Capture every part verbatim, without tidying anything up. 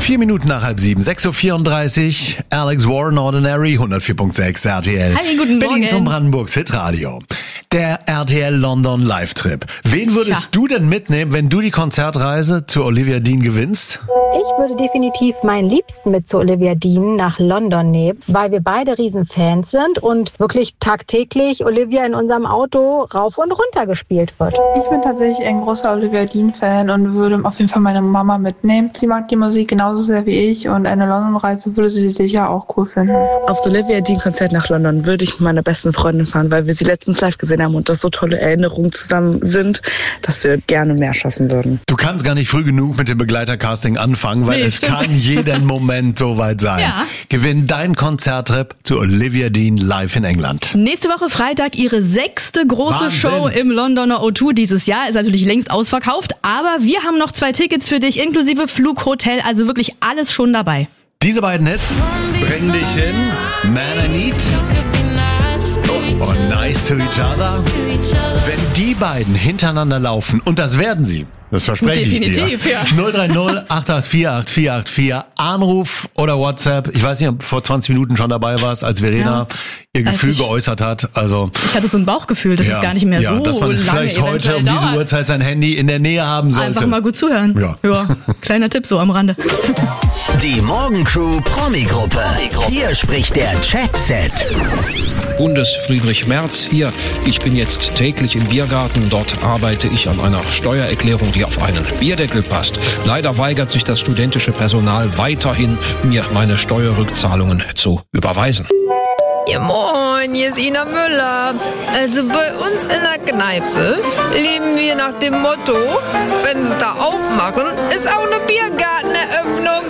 Vier Minuten nach halb sieben, sechs Uhr vierunddreißig, Alex Warren, Ordinary, hundertvier Komma sechs R T L. Hi, guten Morgen. Berlin zum Brandenburgs Hitradio. Der R T L London Live-Trip. Wen würdest Tja. du denn mitnehmen, wenn du die Konzertreise zu Olivia Dean gewinnst? Ich würde definitiv meinen Liebsten mit zu Olivia Dean nach London nehmen, weil wir beide Riesenfans sind und wirklich tagtäglich Olivia in unserem Auto rauf und runter gespielt wird. Ich bin tatsächlich ein großer Olivia Dean-Fan und würde auf jeden Fall meine Mama mitnehmen. Sie mag die Musik genauso sehr wie ich und eine London-Reise würde sie sicher auch cool finden. Aufs Olivia Dean-Konzert nach London würde ich mit meiner besten Freundin fahren, weil wir sie letztens live gesehen haben und das so tolle Erinnerungen zusammen sind, dass wir gerne mehr schaffen würden. Du kannst gar nicht früh genug mit dem Begleitercasting anfangen, weil Nee, es stimmt. kann jeden Moment soweit sein. Ja. Gewinn deinen Konzerttrip zu Olivia Dean live in England. Nächste Woche Freitag ihre sechste große Wahnsinn. Show im Londoner O zwei dieses Jahr. Ist natürlich längst ausverkauft, aber wir haben noch zwei Tickets für dich, inklusive Flug, Hotel, also wirklich alles schon dabei. Diese beiden Hits bringen dich hin. Man I Need und Nice to Each Other. Wenn die beiden hintereinander laufen, und das werden sie, das verspreche ich Definitiv, dir. ja. null drei null, acht acht vier, acht vier acht vier, Anruf oder WhatsApp. Ich weiß nicht, ob du vor zwanzig Minuten schon dabei warst, als Verena Ja. ihr Als Gefühl ich- geäußert hat. Also Ich hatte so ein Bauchgefühl, dass ja, es gar nicht mehr ja, so dass man lange vielleicht heute eventuell um diese dauert. Uhrzeit sein Handy in der Nähe haben sollte. Einfach mal gut zuhören. Ja. ja. Kleiner Tipp so am Rande. Die Morgencrew Promi-Gruppe. Hier spricht der Chat-Set. Bundesfriedrich Merz hier. Ich bin jetzt täglich im Biergarten. Dort arbeite ich an einer Steuererklärung, die auf einen Bierdeckel passt. Leider weigert sich das studentische Personal weiterhin, mir meine Steuerrückzahlungen zu überweisen. Ja moin, hier ist Ina Müller. Also bei uns in der Kneipe leben wir nach dem Motto, Fenster aufmachen, ist auch eine Biergarteneröffnung.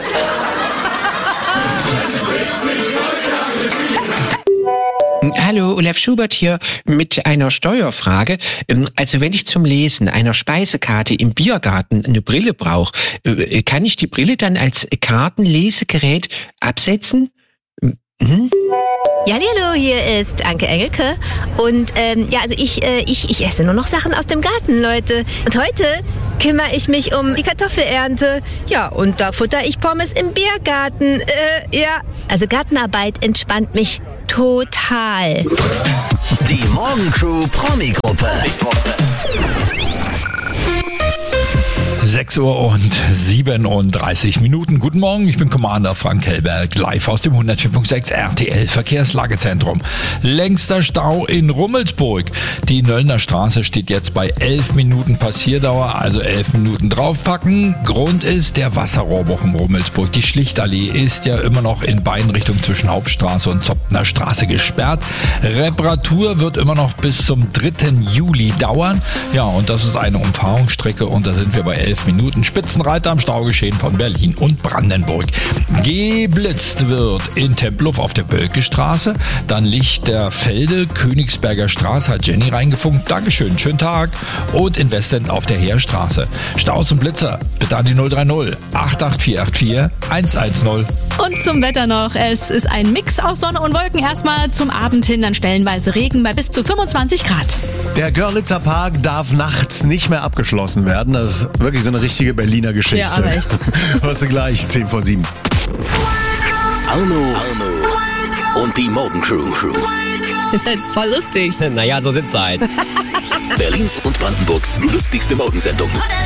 Hallo, Olaf Schubert hier mit einer Steuerfrage. Ähm, Also wenn ich zum Lesen einer Speisekarte im Biergarten eine Brille brauche, äh, kann ich die Brille dann als Kartenlesegerät absetzen? Mhm. Ja, hallo, hier ist Anke Engelke und ähm, ja, also ich, äh, ich, ich esse nur noch Sachen aus dem Garten, Leute. Und heute kümmere ich mich um die Kartoffelernte. Ja, und da futter ich Pommes im Biergarten. Äh, ja, also Gartenarbeit entspannt mich total. Die Morgencrew Promi-Gruppe. sechs Uhr und siebenunddreißig Minuten. Guten Morgen, ich bin Commander Frank Hellberg, live aus dem hundertvier Komma sechs R T L Verkehrslagezentrum. Längster Stau in Rummelsburg. Die Nöllner Straße steht jetzt bei elf Minuten Passierdauer, also elf Minuten draufpacken. Grund ist der Wasserrohrbruch in Rummelsburg. Die Schlichtallee ist ja immer noch in beiden Richtungen zwischen Hauptstraße und Zopfner Straße gesperrt. Reparatur wird immer noch bis zum dritten Juli dauern. Ja, und das ist eine Umfahrungsstrecke und da sind wir bei elf Minuten. Spitzenreiter am Staugeschehen von Berlin und Brandenburg. Geblitzt wird in Tempelhof auf der Bölke-Straße. Dann Lichterfelde, Königsberger Straße, hat Jenny reingefunkt. Dankeschön, schönen Tag. Und in Westend auf der Heerstraße. Staus und Blitzer, bitte an die null drei null, acht acht vier acht vier, eins eins null. Und zum Wetter noch. Es ist ein Mix aus Sonne und Wolken. Erstmal zum Abend hin dann stellenweise Regen bei bis zu fünfundzwanzig Grad. Der Görlitzer Park darf nachts nicht mehr abgeschlossen werden. Das ist wirklich so eine richtige Berliner Geschichte. Ja, aber echt. Hörst du gleich, zehn vor sieben. Arno, Arno und die Morgencrew. Das ist voll lustig. Naja, so sind's halt. Berlins und Brandenburgs lustigste Morgensendung.